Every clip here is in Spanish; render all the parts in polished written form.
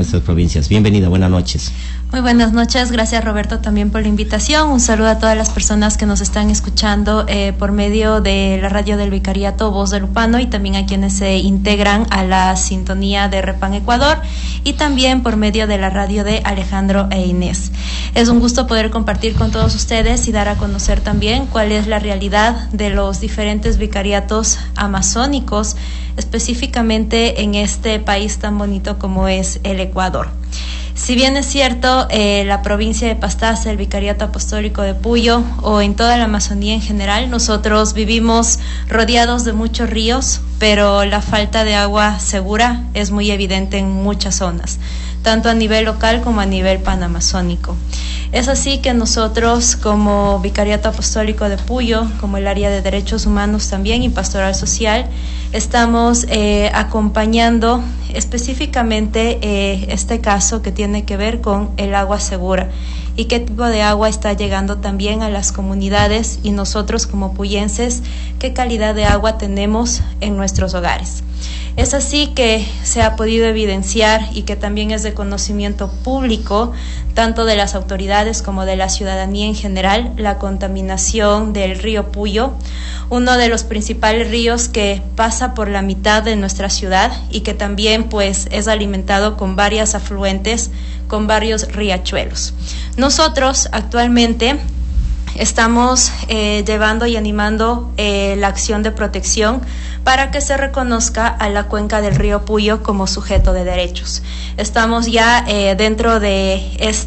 nuestras provincias. Bienvenida, buenas noches. Muy buenas noches, gracias Roberto también por la invitación. Un saludo a todas las personas que nos están escuchando por medio de la radio del Vicariato Voz de Lupano y también a quienes se integran a la sintonía de Repan Ecuador y también por medio de la radio de Alejandro e Inés. Es un gusto poder compartir con todos ustedes y dar a conocer también cuál es la realidad de los diferentes vicariatos amazónicos, específicamente en este país tan bonito como es el Ecuador. Si bien es cierto, la provincia de Pastaza, el Vicariato Apostólico de Puyo o en toda la Amazonía en general, nosotros vivimos rodeados de muchos ríos, pero la falta de agua segura es muy evidente en muchas zonas, tanto a nivel local como a nivel panamazónico. Es así que nosotros como Vicariato Apostólico de Puyo, como el área de Derechos Humanos también y Pastoral Social, estamos acompañando específicamente este caso que tiene que ver con el agua segura y qué tipo de agua está llegando también a las comunidades y nosotros como puyenses, qué calidad de agua tenemos en nuestros hogares. Es así que se ha podido evidenciar y que también es de conocimiento público, tanto de las autoridades como de la ciudadanía en general, la contaminación del río Puyo, uno de los principales ríos que pasa por la mitad de nuestra ciudad y que también pues es alimentado con varias afluentes, con varios riachuelos. Nosotros actualmente estamos llevando y animando la acción de protección para que se reconozca a la cuenca del río Puyo como sujeto de derechos. Estamos ya dentro de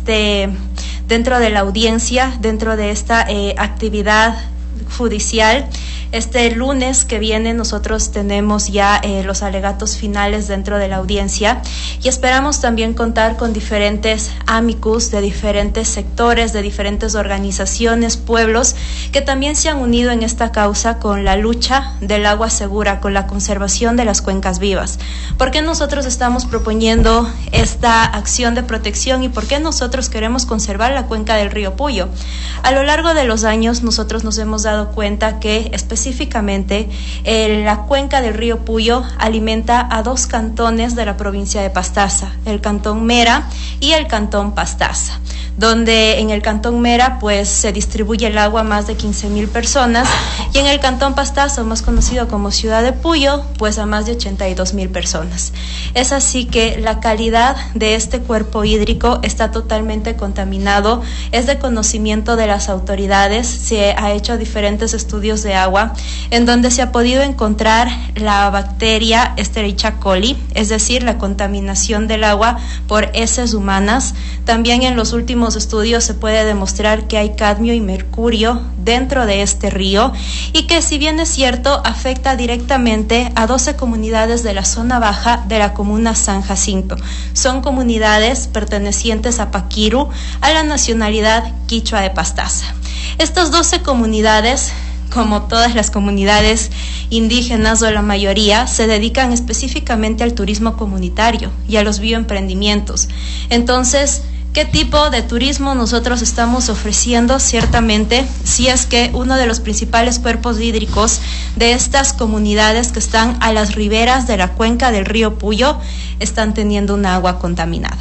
la audiencia, dentro de esta actividad judicial. Este lunes que viene nosotros tenemos ya los alegatos finales dentro de la audiencia y esperamos también contar con diferentes amicus de diferentes sectores, de diferentes organizaciones, pueblos que también se han unido en esta causa con la lucha del agua segura, con la conservación de las cuencas vivas. ¿Por qué nosotros estamos proponiendo esta acción de protección y por qué nosotros queremos conservar la cuenca del río Puyo? A lo largo de los años nosotros nos hemos dado cuenta que específicamente la cuenca del río Puyo alimenta a dos cantones de la provincia de Pastaza, el cantón Mera y el cantón Pastaza, donde en el cantón Mera pues se distribuye el agua a más de 15,000 personas y en el cantón Pastaza, más conocido como Ciudad de Puyo, pues a más de 82,000 personas. Es así que la calidad de este cuerpo hídrico está totalmente contaminado, es de conocimiento de las autoridades, se ha hecho diferentes estudios de agua en donde se ha podido encontrar la bacteria Escherichia coli, es decir, la contaminación del agua por heces humanas. También en los últimos estudios se puede demostrar que hay cadmio y mercurio dentro de este río y que, si bien es cierto, afecta directamente a 12 comunidades de la zona baja de la comuna San Jacinto. Son comunidades pertenecientes a Paquiru, a la nacionalidad quichua de Pastaza. Estas 12 comunidades, como todas las comunidades indígenas o la mayoría, se dedican específicamente al turismo comunitario y a los bioemprendimientos. Entonces, ¿qué tipo de turismo nosotros estamos ofreciendo? Ciertamente, si es que uno de los principales cuerpos hídricos de estas comunidades que están a las riberas de la cuenca del río Puyo están teniendo un agua contaminada.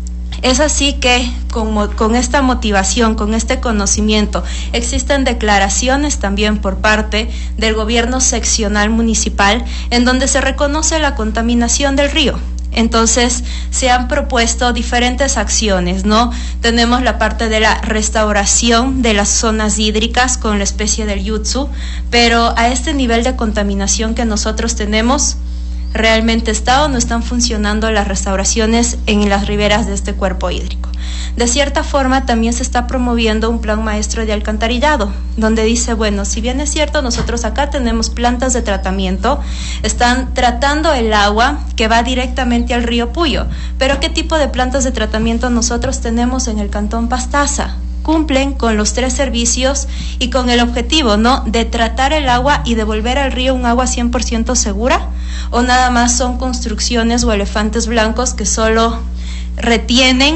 Es así que con esta motivación, con este conocimiento, existen declaraciones también por parte del gobierno seccional municipal en donde se reconoce la contaminación del río. Entonces se han propuesto diferentes acciones, ¿no? Tenemos la parte de la restauración de las zonas hídricas con la especie del yutsu, pero a este nivel de contaminación que nosotros tenemos, ¿realmente está o no están funcionando las restauraciones en las riberas de este cuerpo hídrico? De cierta forma también se está promoviendo un plan maestro de alcantarillado, donde dice, bueno, si bien es cierto, nosotros acá tenemos plantas de tratamiento, están tratando el agua que va directamente al río Puyo, pero ¿qué tipo de plantas de tratamiento nosotros tenemos en el cantón Pastaza? Cumplen con los 3 servicios y con el objetivo, ¿no?, de tratar el agua y devolver al río un agua 100% segura, o nada más son construcciones o elefantes blancos que solo retienen,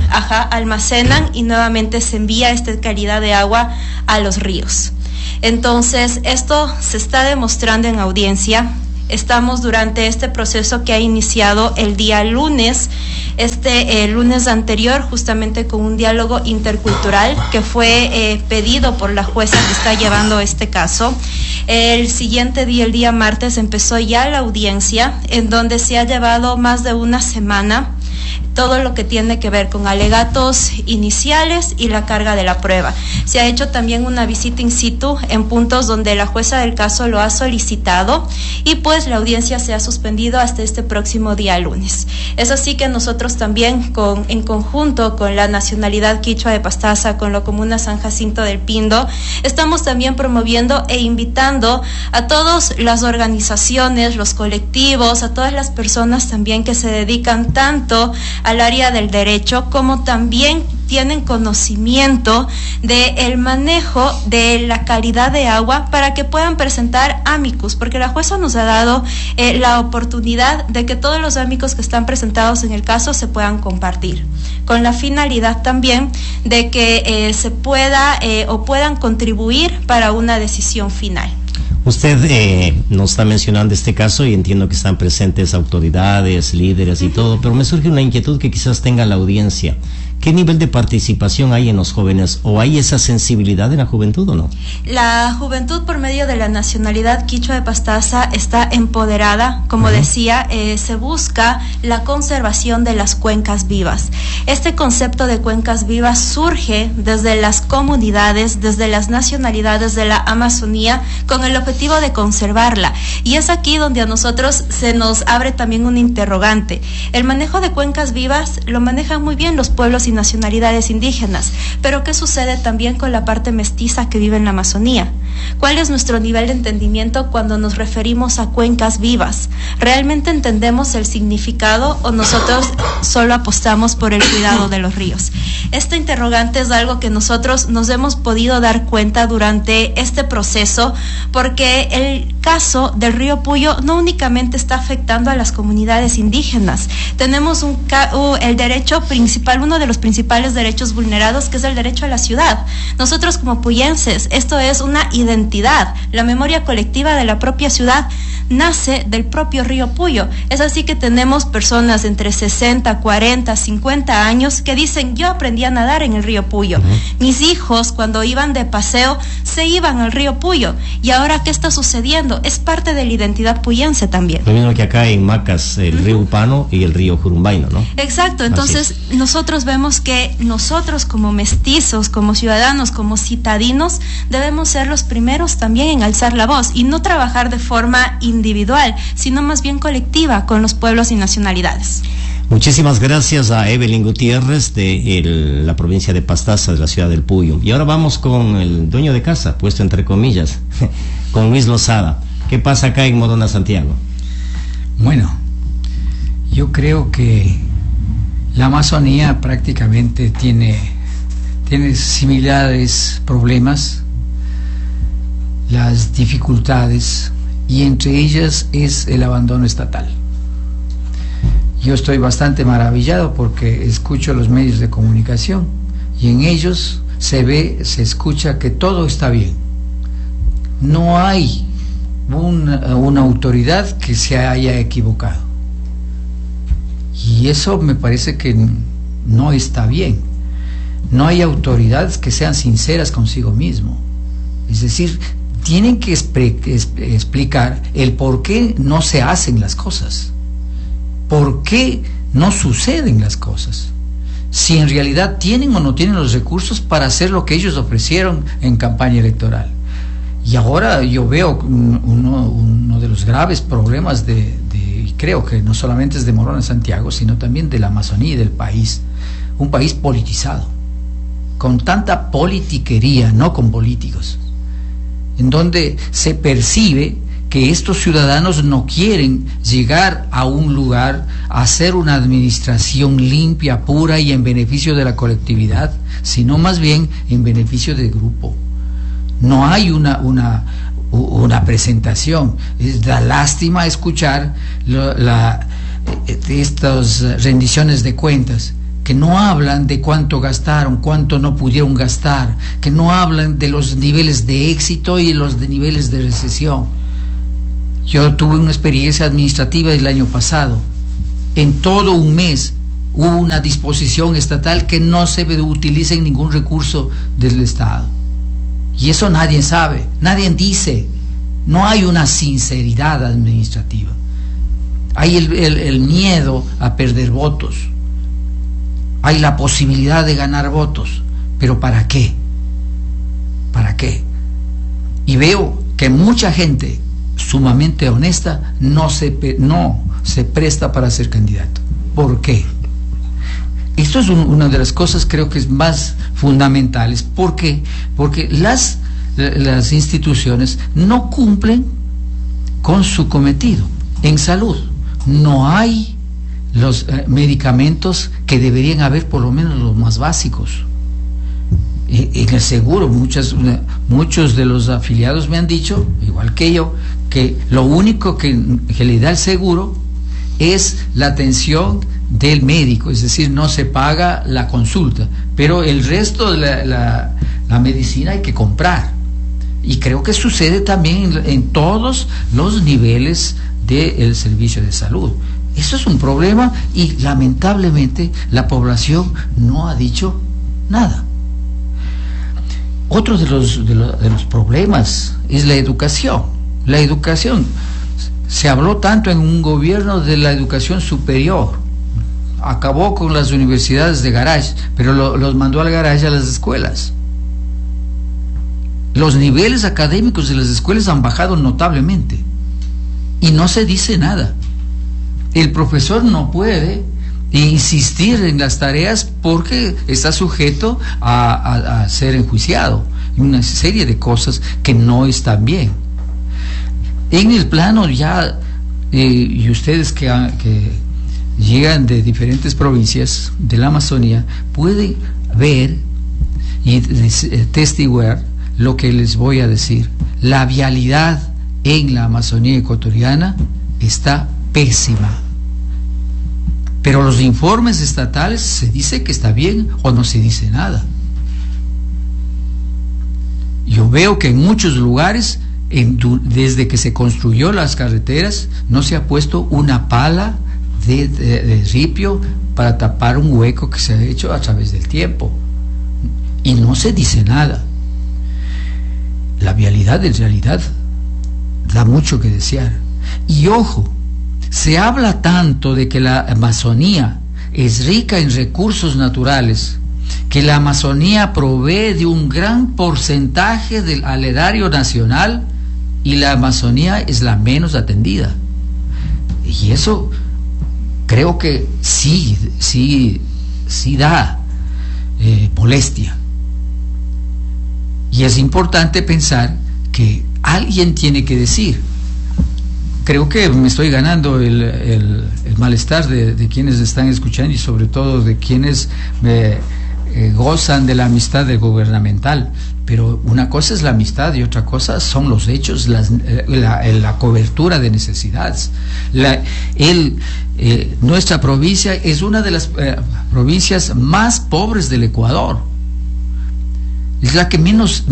almacenan y nuevamente se envía esta calidad de agua a los ríos. Entonces, esto se está demostrando en audiencia. estamos durante este proceso que ha iniciado el día lunes, lunes anterior, justamente con un diálogo intercultural que fue pedido por la jueza que está llevando este caso. El siguiente día, el día martes, empezó ya la audiencia, en donde se ha llevado más de una semana todo lo que tiene que ver con alegatos iniciales y la carga de la prueba. Se ha hecho también una visita in situ en puntos donde la jueza del caso lo ha solicitado y pues la audiencia se ha suspendido hasta este próximo día lunes. Es así que nosotros también en conjunto con la Nacionalidad Quichua de Pastaza, con la Comuna San Jacinto del Pindo, estamos también promoviendo e invitando a todas las organizaciones, los colectivos, a todas las personas también que se dedican tanto al área del derecho como también tienen conocimiento del manejo de la calidad de agua para que puedan presentar amicus, porque la jueza nos ha dado la oportunidad de que todos los amicus que están presentados en el caso se puedan compartir, con la finalidad también de que se pueda o puedan contribuir para una decisión final. Usted nos está mencionando este caso y entiendo que están presentes autoridades, líderes y todo, pero me surge una inquietud que quizás tenga la audiencia. ¿Qué nivel de participación hay en los jóvenes o hay esa sensibilidad en la juventud o no? La juventud por medio de la Nacionalidad Quichua de Pastaza está empoderada, como decía, se busca la conservación de las cuencas vivas. Este concepto de cuencas vivas surge desde las comunidades, desde las nacionalidades de la Amazonía, con el objetivo de conservarla. Y es aquí donde a nosotros se nos abre también un interrogante. El manejo de cuencas vivas lo manejan muy bien los pueblos y nacionalidades indígenas, pero ¿qué sucede también con la parte mestiza que vive en la Amazonía? ¿Cuál es nuestro nivel de entendimiento cuando nos referimos a cuencas vivas? ¿Realmente entendemos el significado o nosotros solo apostamos por el cuidado de los ríos? Este interrogante es algo que nosotros nos hemos podido dar cuenta durante este proceso, porque el caso del río Puyo no únicamente está afectando a las comunidades indígenas. Tenemos el derecho principal, uno de los principales derechos vulnerados, que es el derecho a la ciudad. Nosotros como puyenses, esto es una identidad. La memoria colectiva de la propia ciudad nace del propio río Puyo. Es así que tenemos personas entre 60, 40, 50 años que dicen: yo aprendí a nadar en el río Puyo. Mis hijos, cuando iban de paseo, se iban al río Puyo. Y ahora, ¿qué está sucediendo? Es parte de la identidad puyense también. Lo mismo que acá en Macas, el río Upano y el río Jurumbaino, ¿no? Exacto. Entonces, nosotros vemos que nosotros como mestizos, como ciudadanos, como citadinos, debemos ser los primeros también en alzar la voz y no trabajar de forma individual, sino más bien colectiva con los pueblos y nacionalidades. Muchísimas gracias a Evelyn Gutiérrez de la provincia de Pastaza, de la ciudad del Puyo. Y ahora vamos con el dueño de casa, puesto entre comillas, con Luis Lozada. ¿Qué pasa acá en Morona, Santiago? Bueno, yo creo que la Amazonía prácticamente tiene similares problemas, las dificultades, y entre ellas es el abandono estatal. Yo estoy bastante maravillado porque escucho los medios de comunicación y en ellos se escucha que todo está bien. No hay una autoridad que se haya equivocado. Y eso me parece que no está bien. No hay autoridades que sean sinceras consigo mismo. Es decir, tienen que explicar el por qué no se hacen las cosas. ¿Por qué no suceden las cosas? Si en realidad tienen o no tienen los recursos para hacer lo que ellos ofrecieron en campaña electoral. Y ahora yo veo uno de los graves problemas y creo que no solamente es de Morona, Santiago, sino también de la Amazonía y del país. Un país politizado, con tanta politiquería, no con políticos, en donde se percibe que estos ciudadanos no quieren llegar a un lugar a hacer una administración limpia, pura y en beneficio de la colectividad, sino más bien en beneficio del grupo. No hay una presentación. Es la lástima escuchar estas rendiciones de cuentas que no hablan de cuánto gastaron, cuánto no pudieron gastar, que no hablan de los niveles de éxito y los de niveles de recesión. Yo tuve una experiencia administrativa el año pasado. En todo un mes hubo una disposición estatal que no se utiliza en ningún recurso del Estado. Y eso nadie sabe, nadie dice. No hay una sinceridad administrativa. Hay el miedo a perder votos. Hay la posibilidad de ganar votos. ¿Pero para qué? ¿Para qué? Y veo que mucha gente sumamente honesta no se presta para ser candidato. ¿Por qué? Esto es una de las cosas, creo que es más fundamentales. ¿Por qué? Porque las instituciones no cumplen con su cometido. En salud no hay los medicamentos que deberían haber, por lo menos los más básicos. En el seguro, muchos de los afiliados me han dicho, igual que yo, que lo único que le da el seguro es la atención del médico, es decir, no se paga la consulta, pero el resto de la medicina hay que comprar. Y creo que sucede también en todos los niveles del servicio de salud. Eso es un problema y lamentablemente la población no ha dicho nada. Otro de los problemas es la educación. La educación, se habló tanto en un gobierno de la educación superior, acabó con las universidades de garage, pero los mandó al garage a las escuelas. Los niveles académicos de las escuelas han bajado notablemente y no se dice nada. El profesor no puede insistir en las tareas porque está sujeto a ser enjuiciado. Una serie de cosas que no están bien. En el plano ya, y ustedes que llegan de diferentes provincias de la Amazonía, pueden ver y testiguar lo que les voy a decir. La vialidad en la Amazonía ecuatoriana está pésima. Pero los informes estatales se dice que está bien o no se dice nada. Yo veo que en muchos lugares, desde que se construyó las carreteras, no se ha puesto una pala de ripio para tapar un hueco que se ha hecho a través del tiempo. Y no se dice nada. La vialidad en realidad da mucho que desear. Y ojo, se habla tanto de que la Amazonía es rica en recursos naturales, que la Amazonía provee de un gran porcentaje del erario nacional y la Amazonía es la menos atendida. Y eso creo que sí da molestia. Y es importante pensar que alguien tiene que decir. Creo que me estoy ganando el malestar de quienes están escuchando y sobre todo de quienes gozan de la amistad del gubernamental. Pero una cosa es la amistad y otra cosa son los hechos, la cobertura de necesidades. Nuestra provincia es una de las provincias más pobres del Ecuador. Es la que menos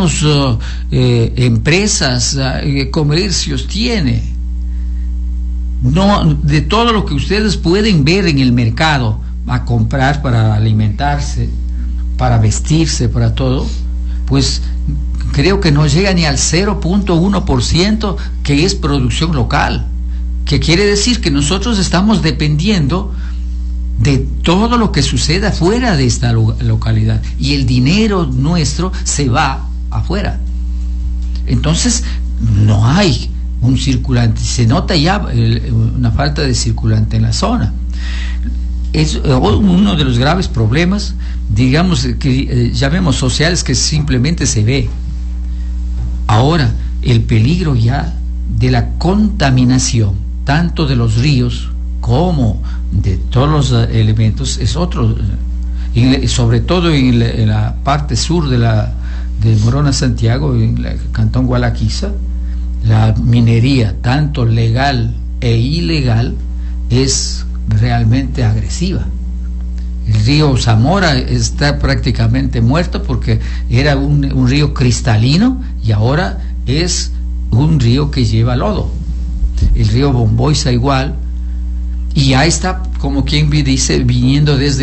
empresas, comercios tiene. No, de todo lo que ustedes pueden ver en el mercado, a comprar para alimentarse, para vestirse, para todo, pues creo que no llega ni al 0.1% que es producción local, que quiere decir que nosotros estamos dependiendo de todo lo que suceda fuera de esta localidad y el dinero nuestro se va afuera. Entonces no hay un circulante, se nota ya una falta de circulante en la zona. Es uno de los graves problemas, digamos, que llamemos sociales, que simplemente se ve. Ahora, el peligro ya de la contaminación, tanto de los ríos como de todos los elementos, es otro, sobre todo en la parte sur de Morona Santiago, en el cantón Gualaquiza. La minería, tanto legal e ilegal, es realmente agresiva. El río Zamora está prácticamente muerto porque era un río cristalino y ahora es un río que lleva lodo. el río Bomboiza igual, y ya está, como quien dice, viniendo desde